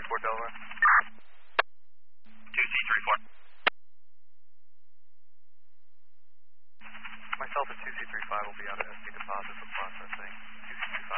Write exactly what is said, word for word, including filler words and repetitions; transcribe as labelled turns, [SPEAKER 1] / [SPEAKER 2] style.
[SPEAKER 1] four Delaware.
[SPEAKER 2] two C three four.
[SPEAKER 1] Myself and two C three five will be out at S D deposit for processing. two C three five.